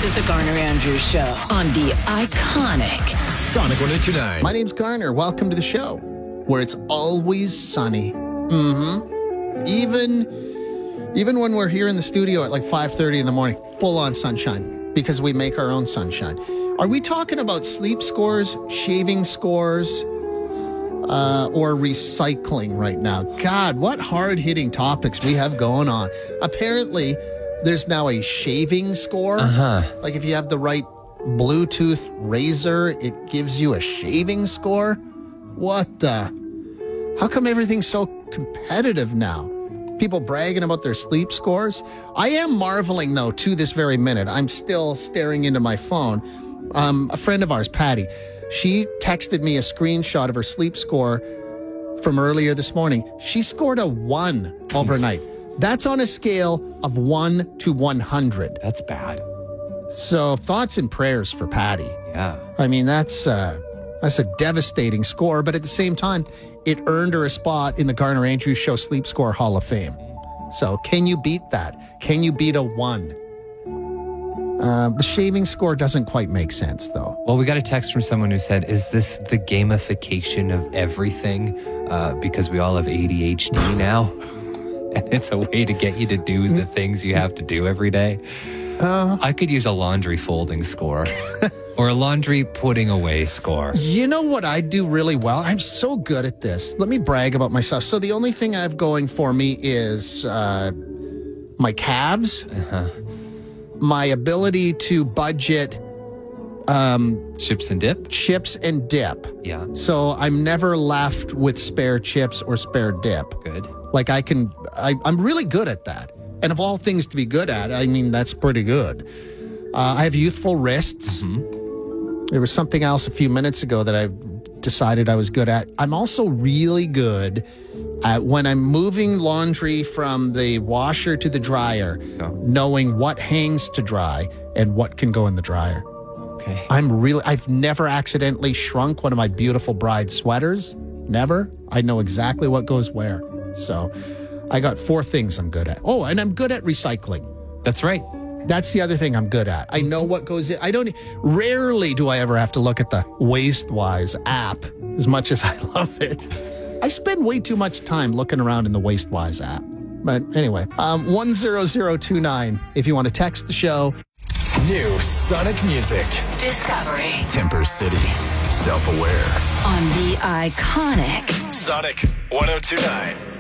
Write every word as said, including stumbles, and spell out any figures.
This is the Garner Andrews Show on the iconic Sonic one oh two nine. My name's Garner. Welcome to the show where it's always sunny. Mm-hmm. Even, even when we're here in the studio at like five thirty in the morning, full on sunshine because we make our own sunshine. Are we talking about sleep scores, shaving scores, uh, or recycling right now? God, what hard-hitting topics we have going on. Apparently, there's now a shaving score. Uh-huh. Like if you have the right Bluetooth razor, it gives you a shaving score. What the? How come everything's so competitive now? People bragging about their sleep scores. I am marveling, though, to this very minute. I'm still staring into my phone. Um, a friend of ours, Patty, she texted me a screenshot of her sleep score from earlier this morning. She scored a one overnight. That's on a scale of one to one hundred. That's bad. So thoughts and prayers for Patty. Yeah. I mean, that's uh, that's a devastating score, but at the same time, it earned her a spot in the Garner Andrews Show Sleep Score Hall of Fame. So can you beat that? Can you beat a one? Uh, the shaving score doesn't quite make sense, though. Well, we got a text from someone who said, is this the gamification of everything? Uh, because we all have A D H D now. And it's a way to get you to do the things you have to do every day. Uh, I could use a laundry folding score or a laundry putting away score. You know what I do really well? I'm so good at this. Let me brag about myself. So the only thing I have going for me is uh, my calves, Uh-huh. my ability to budget um, Chips and dip? chips and dip. Yeah. So I'm never left with spare chips or spare dip. Good. Like I can, I, I'm really good at that. And of all things to be good at, I mean, that's pretty good. Uh, I have youthful wrists. Mm-hmm. There was something else a few minutes ago that I decided I was good at. I'm also really good at when I'm moving laundry from the washer to the dryer, Yeah. knowing what hangs to dry and what can go in the dryer. Okay. I'm really, I've never accidentally shrunk one of my beautiful bride sweaters. Never. I know exactly what goes where. So I got four things I'm good at. Oh, and I'm good at recycling. That's right. That's the other thing I'm good at. I know what goes in. I don't, rarely do I ever have to look at the WasteWise app as much as I love it. I spend way too much time looking around in the WasteWise app. But anyway, um, one zero zero two nine if you want to text the show. New Sonic music. Discovery Temper City. Self-aware. on the iconic Sonic one oh two nine.